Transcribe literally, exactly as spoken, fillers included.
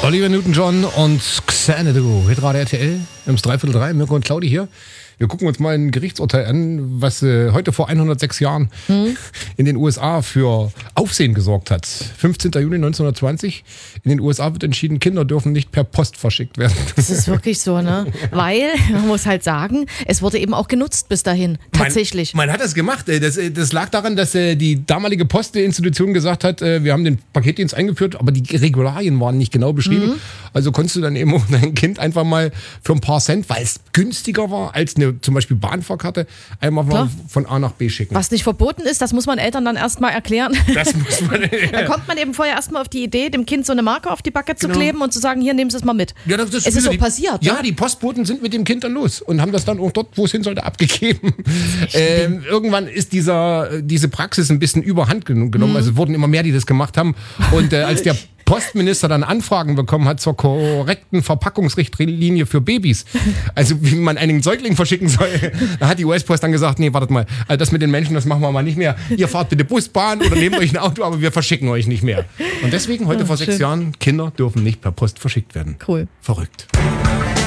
Olivia Newton-John und Xanadu, Hitradio R T L, im Dreiviertel drei, Mirko und Claudi hier. Wir gucken uns mal ein Gerichtsurteil an, was äh, heute vor hundertsechs Jahren hm? in den U S A für Aufsehen gesorgt hat. fünfzehnten Juni neunzehnhundertzwanzig. In den U S A wird entschieden, Kinder dürfen nicht per Post verschickt werden. Das ist wirklich so, ne? Weil, man muss halt sagen, es wurde eben auch genutzt bis dahin, tatsächlich. Man, man hat das gemacht. Das, das lag daran, dass die damalige Postinstitution gesagt hat, wir haben den Paketdienst eingeführt, aber die Regularien waren nicht genau beschrieben. Mhm. Also konntest du dann eben auch dein Kind einfach mal für ein paar Cent, weil es günstiger war als eine zum Beispiel Bahnfahrkarte, einmal mal von A nach B schicken. Was nicht verboten ist, das muss man Eltern dann erstmal erklären. Das muss man, ja. Da kommt man eben vorher erstmal auf die Idee, dem Kind so eine Marke auf die Backe zu genau. kleben und zu sagen, hier, nehmen Sie es mal mit. Ja, das ist es ist so die, passiert. Ja, ne? die Postboten sind mit dem Kind dann los und haben das dann auch dort, wo es hin sollte, abgegeben. Ähm, irgendwann ist dieser, diese Praxis ein bisschen überhand genommen. Mhm. Also es wurden immer mehr, die das gemacht haben. Und äh, als der Postminister dann Anfragen bekommen hat zur korrekten Verpackungsrichtlinie für Babys, also wie man einen Säugling verschicken soll, da hat die U S-Post dann gesagt, nee, wartet mal, also das mit den Menschen, das machen wir mal nicht mehr. Ihr fahrt bitte Busbahn oder nehmt euch ein Auto, aber wir verschicken euch nicht mehr. Und deswegen heute oh, vor schön. sechs Jahren, Kinder dürfen nicht per Post verschickt werden. Cool. Verrückt.